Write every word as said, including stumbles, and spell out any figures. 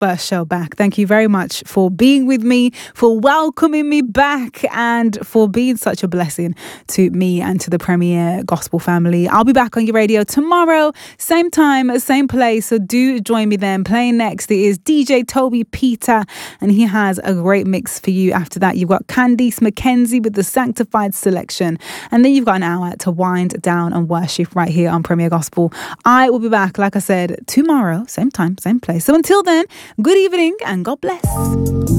first show back. Thank you very much for being with me, for welcoming me back, and for being such a blessing to me and to the Premier Gospel family. I'll be back on your radio tomorrow, same time, same place. So do join me then. Playing next is D J Toby Peter, and he has a great mix for you. After that, you've got Candice McKenzie with the Sanctified Selection, and then you've got an hour to wind down and worship right here on Premier Gospel. I will be back, like I said, tomorrow, same time, same place. So until then, good evening and God bless.